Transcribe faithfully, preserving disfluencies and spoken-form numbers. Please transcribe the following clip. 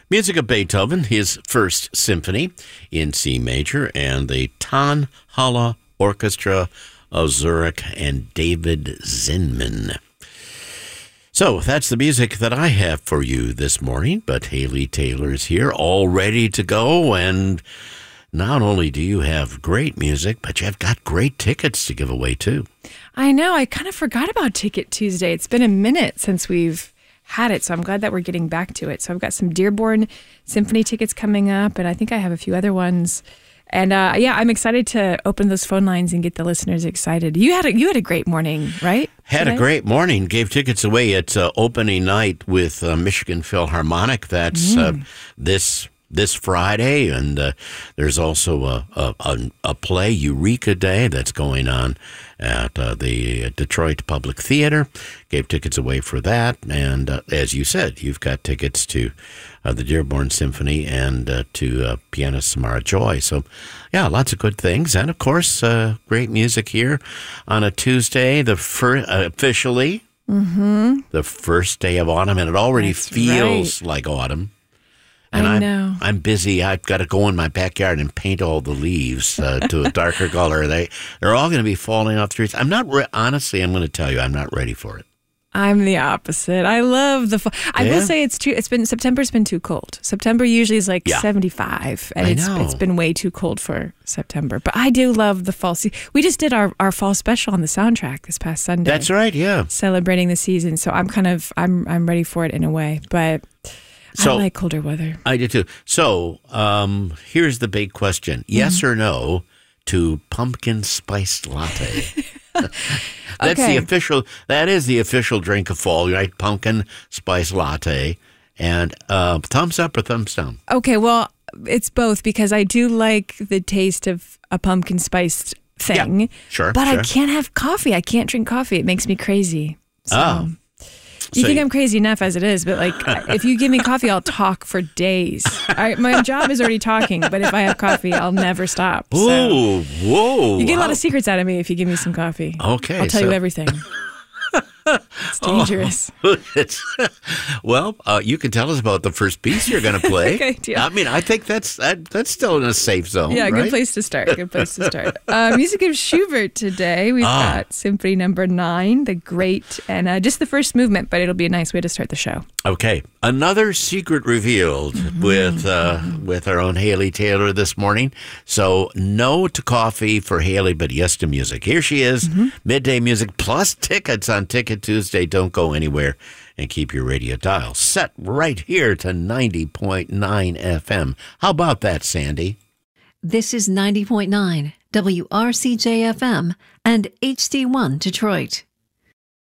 Music of Beethoven, his first symphony in C major, and the Tonhalle Orchestra of Zurich and David Zinman. So that's the music that I have for you this morning, but Haley Taylor's here, all ready to go, and not only do you have great music, but you've got great tickets to give away, too. I know. I kind of forgot about Ticket Tuesday. It's been a minute since we've had it, so I'm glad that we're getting back to it. So I've got some Dearborn Symphony tickets coming up, and I think I have a few other ones. And uh, yeah, I'm excited to open those phone lines and get the listeners excited. You had a, you had a great morning, right? Had today? a great morning. Gave tickets away at uh, opening night with uh, Michigan Philharmonic. That's mm. uh, this this Friday, and uh, there's also a, a a play, Eureka Day, that's going on at uh, the Detroit Public Theater. Gave tickets away for that, and uh, as you said, you've got tickets to uh, the Dearborn Symphony and uh, to uh, pianist Samara Joy. So, yeah, lots of good things, and of course, uh, great music here on a Tuesday, the fir- uh, officially mm-hmm. the first day of autumn, and it already That's feels right. like autumn. And I I'm, know. I'm busy. I've got to go in my backyard and paint all the leaves uh, to a darker color. They, they're all going to be falling off the trees. I'm not, re- honestly, I'm going to tell you, I'm not ready for it. I'm the opposite. I love the fall. I yeah. will say it's too, it's been, September's been too cold. September usually is like yeah. seventy-five, and I it's know. it's been way too cold for September. But I do love the fall season. We just did our, our fall special on the soundtrack this past Sunday. That's right, yeah. Celebrating the season. So I'm kind of, I'm I'm ready for it in a way. But So, I like colder weather. I do too. So um, here's the big question. Yes mm-hmm. or no to pumpkin spiced latte? That's okay. the official, that is the official drink of fall, right? Pumpkin spice latte. And uh, thumbs up or thumbs down? Okay, well, it's both, because I do like the taste of a pumpkin spiced thing. Yeah, sure. But sure. I can't have coffee. I can't drink coffee. It makes me crazy. So. Oh. You So think you- I'm crazy enough as it is, but like, if you give me coffee, I'll talk for days. I, my job is already talking, but if I have coffee, I'll never stop. So. Whoa, whoa. You get a lot wow. of secrets out of me if you give me some coffee. Okay. I'll tell so- you everything. It's dangerous. Oh, it's, well, uh, you can tell us about the first piece you're going to play. Okay, deal. I mean, I think that's that, that's still in a safe zone. Yeah, right? good place to start. Good place to start. Uh, music of Schubert today. We've Ah. got Symphony Number Nine, the Great, and uh, just the first movement. But it'll be a nice way to start the show. Okay, another secret revealed mm-hmm. with uh, with our own Haley Taylor this morning. So no to coffee for Haley, but yes to music. Here she is, mm-hmm. midday music plus tickets on Ticket Tuesday. Don't go anywhere, and keep your radio dial set right here to ninety point nine F M. How about that, Sandy? This is ninety point nine W R C J F M and H D one Detroit.